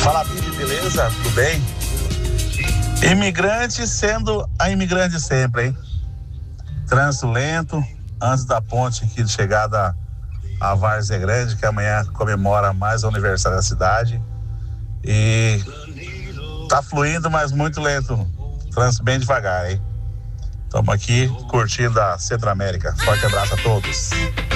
Fala, Bibi, beleza? Tudo bem? Imigrante sendo a imigrante sempre, hein? Trânsito lento, antes da ponte aqui de chegada a Várzea Grande, que amanhã comemora mais o aniversário da cidade. E tá fluindo, mas muito lento. Trânsito bem devagar, hein? Estamos aqui curtindo a Centro América. Forte abraço a todos.